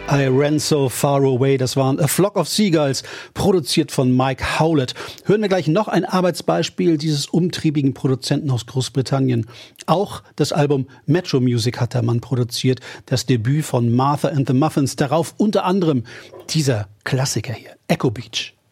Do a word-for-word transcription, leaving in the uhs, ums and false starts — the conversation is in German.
I Ran So Far Away, das waren A Flock of Seagulls, produziert von Mike Howlett. Hören wir gleich noch ein Arbeitsbeispiel dieses umtriebigen Produzenten aus Großbritannien. Auch das Album Metro Music hat der Mann produziert, das Debüt von Martha and the Muffins. Darauf unter anderem dieser Klassiker hier, Echo Beach.